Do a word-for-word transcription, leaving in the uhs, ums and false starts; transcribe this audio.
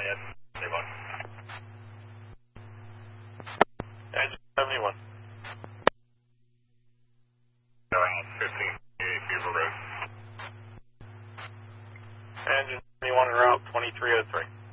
yet. Engine seventy-one. fifteen, Beaver Road. Engine seventy-one en route, twenty-three oh three.